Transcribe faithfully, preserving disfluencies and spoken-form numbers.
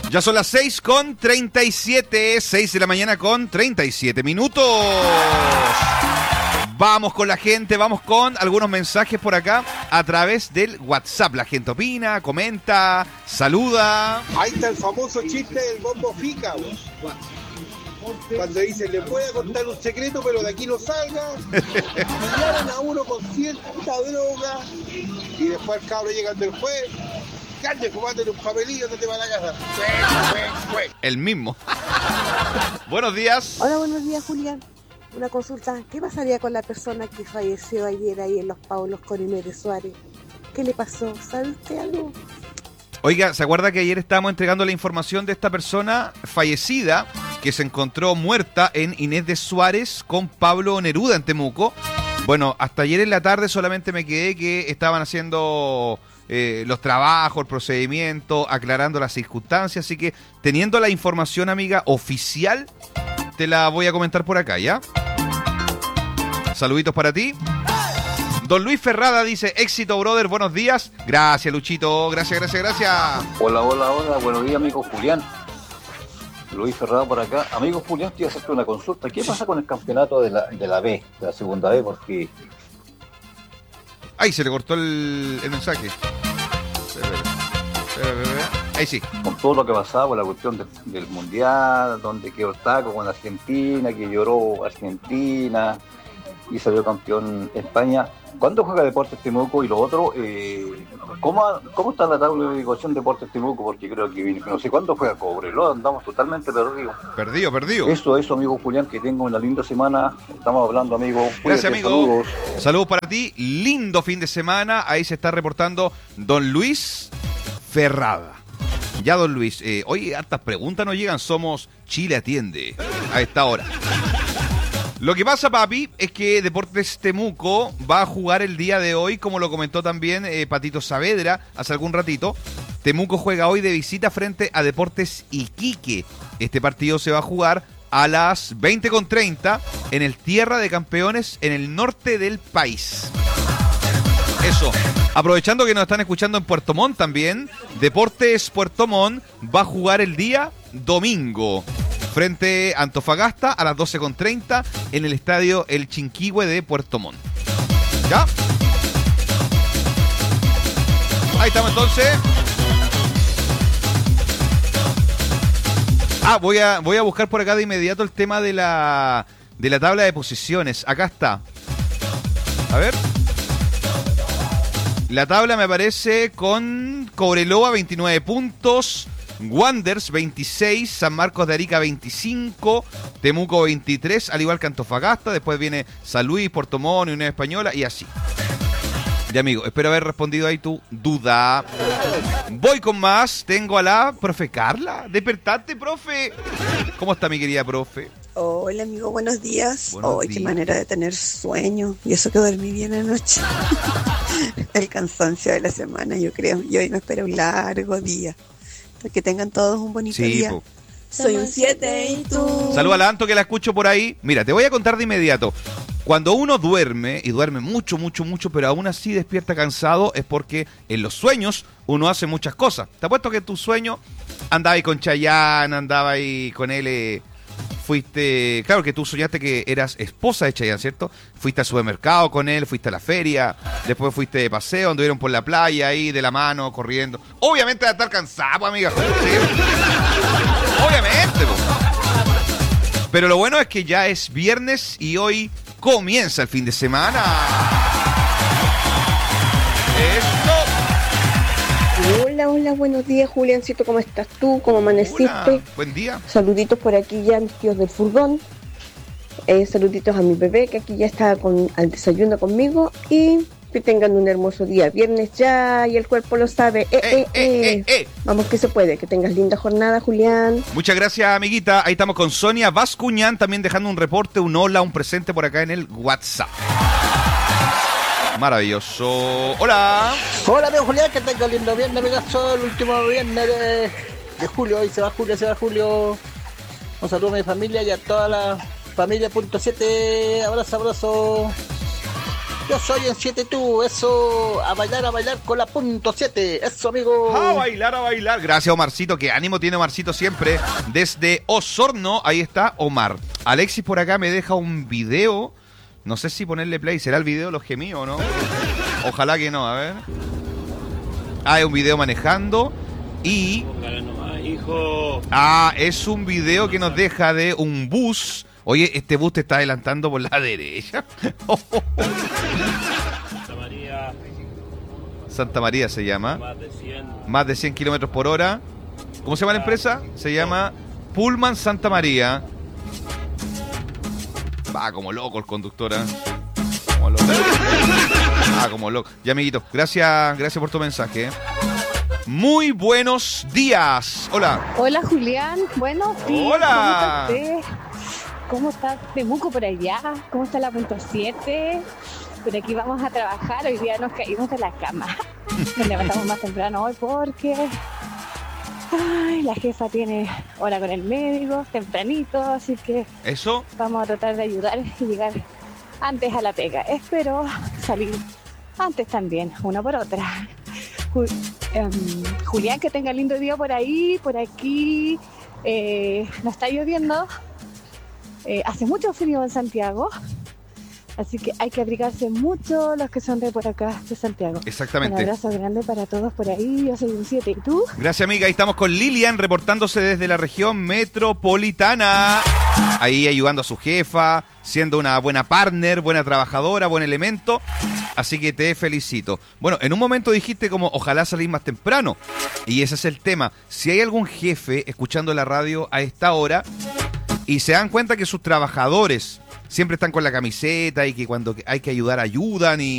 Ya son las seis con treinta y siete, seis de la mañana con treinta y siete minutos. Vamos con la gente, vamos con algunos mensajes por acá a través del WhatsApp. La gente opina, comenta, saluda. Ahí está el famoso chiste del bombo fica, vos. Cuando dice, le voy a contar un secreto, pero de aquí no salga. Pillaron a uno con cierta droga y después el cabro llega del juez. Calle, fumándole un papelillo, no te va a la casa. El mismo. Buenos días. Hola, buenos días, Julián. Una consulta. ¿Qué pasaría con la persona que falleció ayer ahí en Los Paulos con Inés de Suárez? ¿Qué le pasó? ¿Sabe usted algo? Oiga, ¿se acuerda que ayer estábamos entregando la información de esta persona fallecida que se encontró muerta en Inés de Suárez con Pablo Neruda en Temuco? Bueno, hasta ayer en la tarde solamente me quedé que estaban haciendo eh, los trabajos, el procedimiento, aclarando las circunstancias, así que teniendo la información, amiga, oficial, te la voy a comentar por acá, ¿ya? Saluditos para ti. Don Luis Ferrada dice, éxito, brother, buenos días. Gracias, Luchito, gracias, gracias, gracias. Hola, hola, hola, buenos días, amigo Julián. Luis Ferrada por acá. Amigo Julián, quiero hacerte una consulta. ¿Qué pasa con el campeonato de la, de la B, de la segunda B? Porque... Ay, se le cortó el, el mensaje. Ahí sí. Con todo lo que pasaba con la cuestión de, del Mundial, donde quedó el taco con Argentina, que lloró Argentina y salió campeón España. ¿Cuándo juega Deportes Temuco? Y lo otro, eh, ¿cómo, ¿cómo está la tabla de ubicación de Deportes Temuco? Porque creo que no sé cuándo juega Cobreloa, andamos totalmente perdidos. Perdido, perdido. Eso, eso, amigo Julián, que tenga una linda semana. Estamos hablando, amigo. Gracias, Cuídate, amigo. Saludos. Saludos para ti. Lindo fin de semana. Ahí se está reportando Don Luis Ferrada. Ya, Don Luis, eh, hoy hartas preguntas nos llegan. Somos Chile Atiende a esta hora. Lo que pasa, papi, es que Deportes Temuco va a jugar el día de hoy, como lo comentó también eh, Patito Saavedra hace algún ratito. Temuco juega hoy de visita frente a Deportes Iquique. Este partido se va a jugar a las veinte con treinta en el Tierra de Campeones en el norte del país. Eso. Aprovechando que nos están escuchando en Puerto Montt también, Deportes Puerto Montt va a jugar el día domingo frente a Antofagasta a las doce con treinta en el estadio El Chinquihue de Puerto Montt. ¿Ya? Ahí estamos entonces. Ah, voy a, voy a buscar por acá de inmediato el tema de la, de la tabla de posiciones. Acá está. A ver. La tabla me aparece con Cobreloa veintinueve puntos, Wanderers veintiséis, San Marcos de Arica veinticinco, Temuco veintitrés, al igual que Antofagasta. Después viene San Luis, Puerto Montt, Unión Española y así. Ya, amigo, espero haber respondido ahí tu duda. Voy con más. Tengo a la profe Carla. Despertate, profe. ¿Cómo está mi querida profe? Hola, amigo, buenos días. Buenos Hoy, días. qué manera de tener sueño. Y eso que dormí bien anoche. El cansancio de la semana, yo creo. Y hoy me espera un largo día. Que tengan todos un bonito Sí, día. po. Soy un siete y tú. Saluda a la Anto que la escucho por ahí. Mira, te voy a contar de inmediato. Cuando uno duerme, y duerme mucho, mucho, mucho, pero aún así despierta cansado, es porque en los sueños uno hace muchas cosas. Te apuesto que en tu sueño andaba ahí con Chayanne, andaba ahí con él, eh, fuiste... Claro que tú soñaste que eras esposa de Chayanne, ¿cierto? Fuiste al supermercado con él, fuiste a la feria, después fuiste de paseo, anduvieron por la playa ahí, de la mano, corriendo. Obviamente va a estar cansado, amiga. ¿Sí? Obviamente, po. Pero lo bueno es que ya es viernes y hoy comienza el fin de semana. Eso. Hola, hola, buenos días, Juliancito, ¿cómo estás tú? ¿Cómo amaneciste? Hola, buen día. Saluditos por aquí ya a mis tíos del furgón. Eh, saluditos a mi bebé que aquí ya está con, al desayuno conmigo. Y que tengan un hermoso día. Viernes ya y el cuerpo lo sabe. Eh, eh, Eh, eh, eh, eh. Vamos que se puede. Que tengas linda jornada, Julián. Muchas gracias, amiguita. Ahí estamos con Sonia Vascuñán también dejando un reporte, un hola, un presente por acá en el WhatsApp. Maravilloso. Hola. Hola, amigo Julián, que tenga lindo viernes, amigazo, el último viernes de, de julio. Hoy se va Julio, se va Julio. Un saludo a mi familia y a toda la familia punto siete. Abrazo, abrazo. Yo soy en siete tú, eso, a bailar, a bailar con la punto siete, eso amigo. A bailar, a bailar. Gracias Omarcito, qué ánimo tiene Omarcito siempre. Desde Osorno, ahí está Omar. Alexis por acá me deja un video, no sé si ponerle play, ¿será el video los gemidos o no? Ojalá que no, a ver. Ah, es un video manejando y... Ah, es un video que nos deja de un bus. Oye, este bus te está adelantando por la derecha. Santa María. Santa María se llama. Más de cien. Más de cien kilómetros por hora. ¿Cómo se llama la empresa? Se llama Pullman Santa María. Va como loco el conductor, ¿eh? Como loco. Ah, como loco. Ya, amiguito, gracias, gracias por tu mensaje. Muy buenos días. Hola. Hola, Julián. Buenos días. Hola. ¿Cómo está usted? ¿Cómo está Temuco por allá? ¿Cómo está la punto siete? Por aquí vamos a trabajar. Hoy día nos caímos de la cama. Nos levantamos más temprano hoy porque ay, la jefa tiene hora con el médico, tempranito, así que ¿Eso? vamos a tratar de ayudar y llegar antes a la pega. Espero salir antes también, una por otra. Ju- em, Julián, que tenga lindo día por ahí, por aquí. Eh, no está lloviendo. Eh, hace mucho frío en Santiago, así que hay que abrigarse mucho los que son de por acá, de Santiago. Exactamente. Un abrazo grande para todos por ahí. Yo soy un siete, ¿y tú? Gracias, amiga. Ahí estamos con Lilian reportándose desde la región metropolitana. Ahí ayudando a su jefa, siendo una buena partner, buena trabajadora, buen elemento. Así que te felicito. Bueno, en un momento dijiste como ojalá salir más temprano. Y ese es el tema. Si hay algún jefe escuchando la radio a esta hora y se dan cuenta que sus trabajadores siempre están con la camiseta y que cuando hay que ayudar ayudan y